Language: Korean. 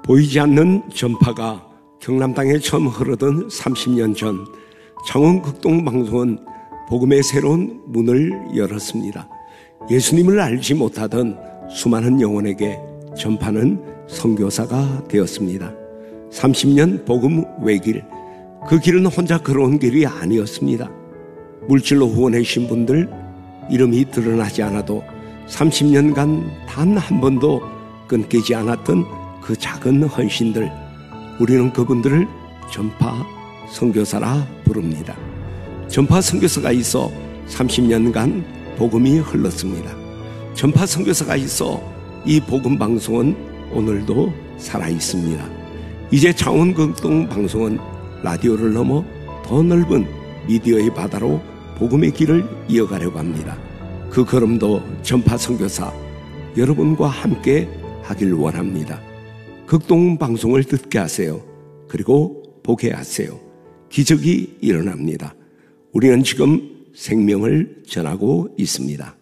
보이지 않는 전파가 경남 땅에 처음 흐르던 30년 전 창원극동방송은 복음의 새로운 문을 열었습니다. 예수님을 알지 못하던 수많은 영혼에게 전파는 선교사가 되었습니다. 30년 복음 외길, 그 길은 혼자 걸어온 길이 아니었습니다. 물질로 후원해주신 분들 이름이 드러나지 않아도 30년간 단 한 번도 끊기지 않았던 그 작은 헌신들, 우리는 그분들을 전파 선교사라 부릅니다. 전파 선교사가 있어 30년간 복음이 흘렀습니다. 전파 선교사가 있어 이 복음 방송은 오늘도 살아 있습니다. 이제 창원극동 방송은 라디오를 넘어 더 넓은 미디어의 바다로 복음의 길을 이어가려고 합니다. 그 걸음도 전파 선교사 여러분과 함께 하길 원합니다. 극동 방송을 듣게 하세요. 그리고 보게 하세요. 기적이 일어납니다. 우리는 지금 생명을 전하고 있습니다.